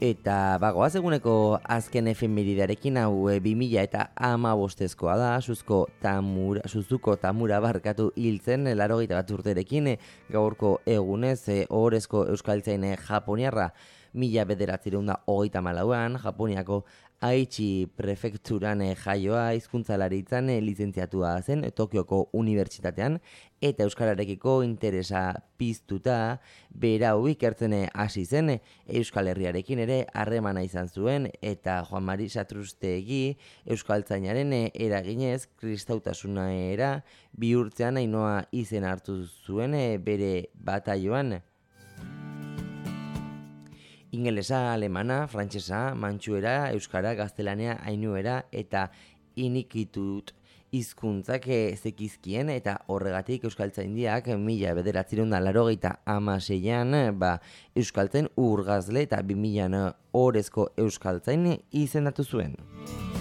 Eta bagoaz eguneko azken efemeridarekin hau 2015ezkoa da, Suzuko Tamura barkatu hiltzen 81 urterekin gaurko egunez ohorezko euskaltzain japoniarra 1934an Japoniako Aichi prefekturan jaioa hizkuntzalaritzan lizentziatua zen Tokioko Unibertsitatean eta euskararekiko interesa piztuta berau ikertzen hasi zen Euskal Herriarekin ere harremana izan zuen eta Juan Mari Satrustegi euskaltzainaren eraginez kristautasunera bihurtzean Ainhoa izen hartu zuen bere bataioan. Ingelesa, alemana, frantsesa, mantxuera, euskara, gaztelania, ainuera eta inikitut hizkuntzak zekizkien eta horregatik euskaltzaindiak 1986an euskaltzain urgazle eta 2000an ohorezko euskaltzain izendatu zuen.